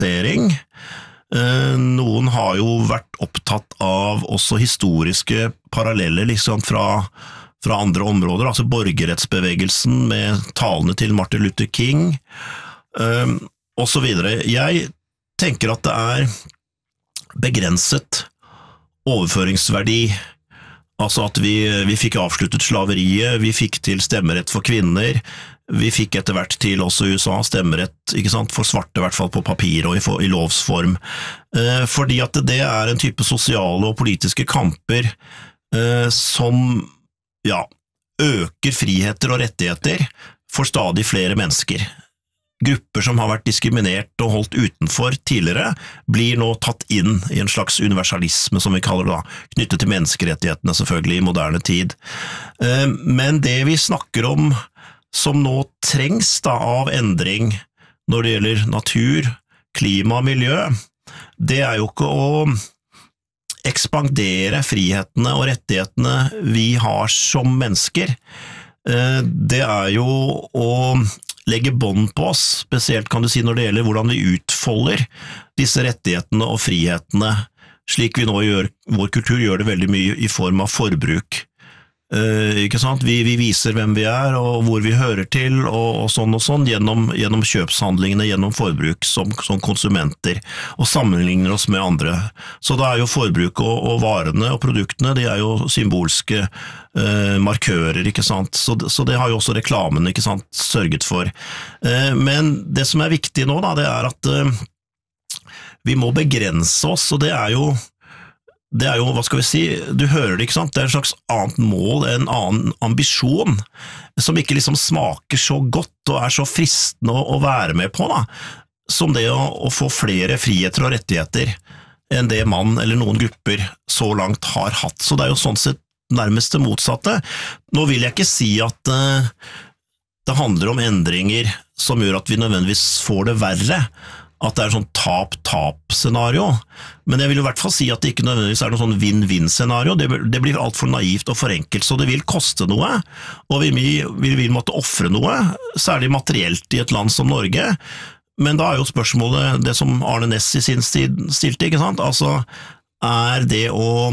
investering. Noen har jo vært opptatt av også historiske paralleller liksom fra andre områder, altså borgerrettsbevegelsen med talene til Martin Luther King, og så videre. Jeg tenker at det er begrenset overføringsverdi, altså at vi fikk avsluttet slaveriet, vi fikk til stemmerett for kvinner, vi fikk etter hvert til også USA stemmerett, ikke sant, for svarte i hvert fall på papir og i lovsform, fordi at det er en type sosiale og politiske kamper som øker friheter og rettigheter for stadig flere mennesker. Grupper som har vært diskriminert og holdt utenfor tidligere, blir nå tatt inn i en slags universalisme, som vi kaller det da, knyttet til menneskerettighetene selvfølgelig i moderne tid. Men det vi snakker om som nå trengs da av endring når det gjelder natur, klima og miljø, det er jo ikke å ekspandere frihetene og rettighetene vi har som mennesker. Det er jo å legge bånd på oss, spesielt kan du si når det gjelder hvordan vi utfolder disse rettighetene og frihetene, slik vi nå gjør, vår kultur gjør det veldig mye i form av forbruk. Ikke sant? Vi viser hvem vi er og hvor vi hører til og sånn gjennom kjøpshandlingene, gjennom forbruk som konsumenter og sammenligner oss med andre. Så da er jo forbruk og varene og produktene, de er jo symbolske markører, ikke sant? Så det har jo også reklamen, ikke sant, sørget for. Men det som er viktig nå da, det er at vi må begrense oss, og det er jo, hva skal vi si, du hører det, ikke sant? Det er en slags annet mål, en annen ambisjon, som ikke liksom smaker så godt og er så fristende å være med på, da, som det å få flere friheter og rettigheter enn det man eller noen grupper så langt har hatt. Så det er jo sånn sett nærmest det motsatte. Nå vil jeg ikke si at det handler om endringer som gjør at vi nødvendigvis får det verre, at det er sånn tap-tap-scenario, men jeg vil i hvert fall si at det ikke nødvendigvis er noe sånn vinn-vinn-scenario, det blir alt for naivt og for enkelt, så det vil koste noe, og vi vil måtte offre noe, særlig materielt i et land som Norge, men da er jo spørsmålet det som Arne Næss i sin tid stilte, ikke sant? Altså, er det å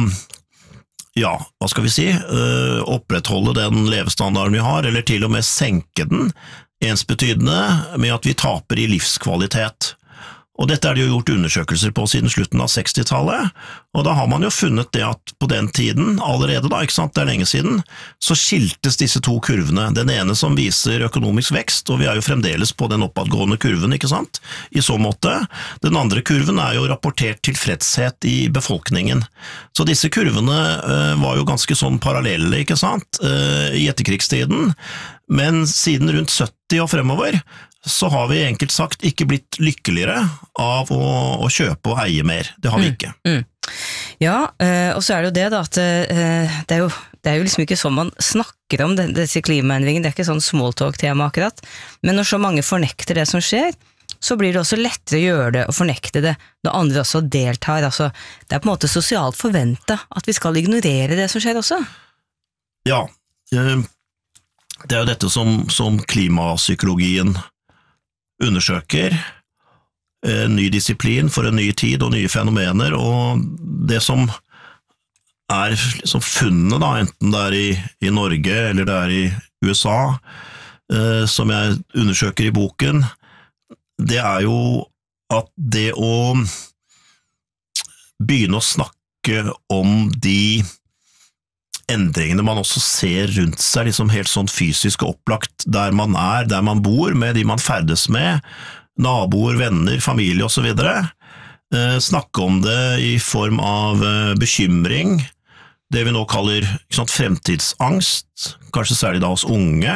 hva skal vi si, opprettholde den levestandarden vi har, eller til og med senke den, ensbetydende med at vi taper i livskvalitet. Og dette er det jo gjort undersøkelser på siden slutten av 60-tallet, og da har man jo funnet det at på den tiden, allerede da, ikke sant, det er lenge siden, så skiltes disse to kurvene. Den ene som viser økonomisk vekst, og vi er jo fremdeles på den oppadgående kurven, ikke sant, i så måte. Den andre kurven er jo rapportert tilfredshet i befolkningen. Så disse kurvene var jo ganske sånn parallelle, ikke sant, i etterkrigstiden, men siden rundt 70 og fremover, så har vi enkelt sagt ikke blitt lykkeligere av å kjøpe og eie mer. Det har vi ikke. Ja, og så er det jo det da, at det er jo liksom ikke sånn man snakker om disse klimaendringene, det er ikke sånn smalltalk-tema akkurat, men når så mange fornekter det som skjer, så blir det også lettere å gjøre det og fornekte det når andre også deltar. Altså, det er på en måte sosialt forventet at vi skal ignorere det som skjer også. Ja, det er jo dette som klimapsykologien undersøker, en ny disiplin for en ny tid og nye fenomener, og det som er liksom funnet da, enten det er i Norge eller det er i USA, som jeg undersøker i boken, det er jo at det å begynne å snakke om de endringene man også ser rundt seg, liksom helt sånn fysisk opplagt, der man er, der man bor, med de man ferdes med, naboer, venner, familie og så videre. Snakke om det i form av bekymring, det vi nå kaller, ikke sant, fremtidsangst, kanskje særlig da hos unge,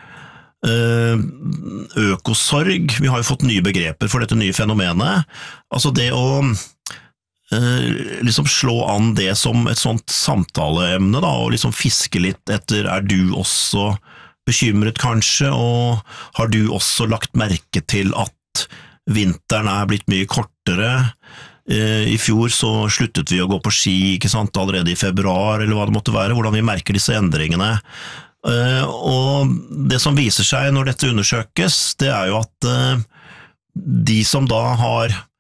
økosorg, vi har jo fått nye begreper for dette nye fenomenet, altså det å liksom slå an det som et sånt samtaleemne da, og liksom fiske litt etter, er du også bekymret kanskje, og har du også lagt merke til at vinteren er blitt mye kortere? I fjor så sluttet vi å gå på ski, ikke sant, allerede i februar, eller hva det måtte være, hvordan vi merker disse endringene. Og det som viser seg når dette undersøkes, det er jo at de som da har